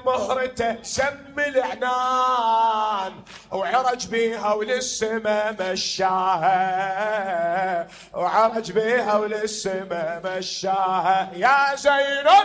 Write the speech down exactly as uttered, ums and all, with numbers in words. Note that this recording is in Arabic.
مهرته سم العنان وعرج بيها وللسما مشاها وعرج بيها وللسما مشاها يا زينب